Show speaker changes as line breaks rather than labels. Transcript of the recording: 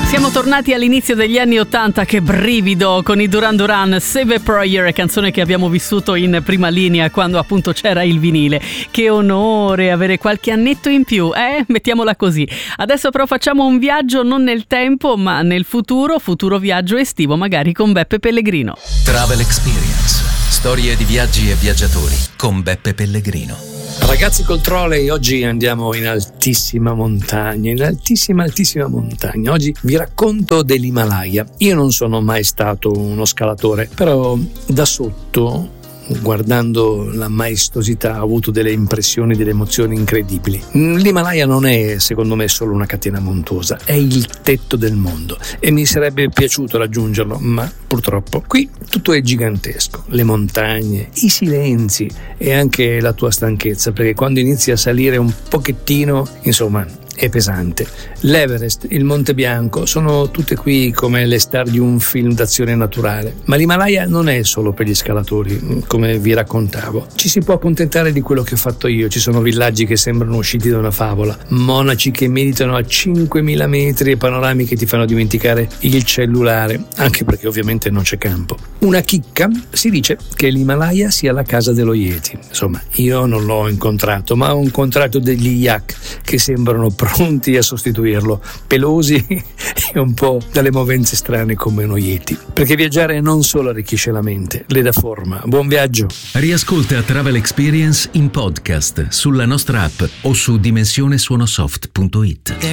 Siamo tornati all'inizio degli anni '80, che brivido, con i Duran Duran, Save a Prayer, canzone che abbiamo vissuto in prima linea quando appunto c'era il vinile. Che onore avere qualche annetto in più, mettiamola così. Adesso però facciamo un viaggio non nel tempo ma nel futuro viaggio estivo, magari con Beppe Pellegrino.
Travel Experience, storie di viaggi e viaggiatori con Beppe Pellegrino.
Ragazzi col trolley, oggi andiamo in altissima montagna, Oggi vi racconto dell'Himalaya. Io non sono mai stato uno scalatore, però da sotto, guardando la maestosità, ho avuto delle impressioni, delle emozioni incredibili. L'Himalaya non è, secondo me, solo una catena montuosa, è il tetto del mondo e mi sarebbe piaciuto raggiungerlo, ma purtroppo qui tutto è gigantesco, le montagne, i silenzi e anche la tua stanchezza, perché quando inizi a salire un pochettino, insomma, è pesante. L'Everest, il Monte Bianco sono tutte qui come le star di un film d'azione naturale, ma l'Himalaya non è solo per gli scalatori, come vi raccontavo. Ci si può accontentare di quello che ho fatto io. Ci sono villaggi che sembrano usciti da una favola, monaci che meditano a 5.000 metri e panorami che ti fanno dimenticare il cellulare, anche perché ovviamente non c'è campo. Una chicca: si dice che l'Himalaya sia la casa dello Yeti. Insomma, io non l'ho incontrato, ma ho incontrato degli yak che sembrano pronti a sostituirlo, pelosi e un po' dalle movenze strane come uno Yeti. Perché viaggiare non solo arricchisce la mente, le dà forma. Buon viaggio!
Riascolta Travel Experience in podcast sulla nostra app o su dimensionesuonosoft.it.